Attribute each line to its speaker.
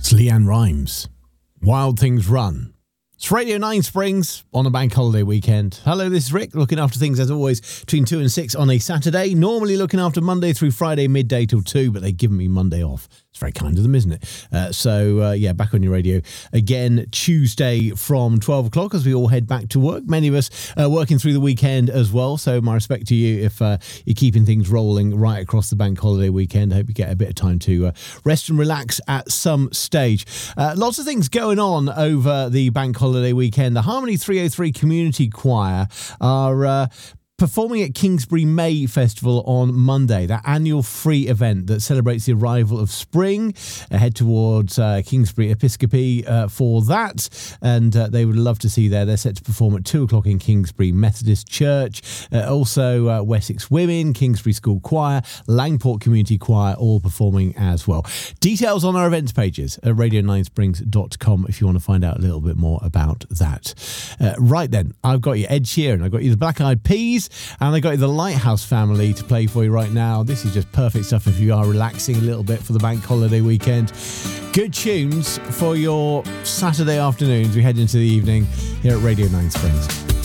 Speaker 1: It's Leanne Rimes. Wild Things Run. It's Radio 9 Springs on a bank holiday weekend. Hello, this is Rick, looking after things as always between 2 and 6 on a Saturday. Normally looking after Monday through Friday midday till 2, but they've given me Monday off. It's very kind of them, isn't it? So back on your radio again Tuesday from 12 o'clock as we all head back to work. Many of us working through the weekend as well. So my respect to you if you're keeping things rolling right across the bank holiday weekend. I hope you get a bit of time to rest and relax at some stage. Lots of things going on over the bank holiday weekend. The Harmony 303 Community Choir are performing at Kingsbury May Festival on Monday, that annual free event that celebrates the arrival of spring. Head towards Kingsbury Episcopi for that, and they would love to see you there. They're set to perform at 2 o'clock in Kingsbury Methodist Church. Also Wessex Women, Kingsbury School Choir, Langport Community Choir, all performing as well. Details on our events pages at radio9springs.com if you want to find out a little bit more about that. Right then, I've got you Ed Sheeran, I've got you the Black Eyed Peas, and I got you the Lighthouse Family to play for you right now. This is just perfect stuff if you are relaxing a little bit for the bank holiday weekend. Good tunes for your Saturday afternoons. We head into the evening here at Radio 9 Springs.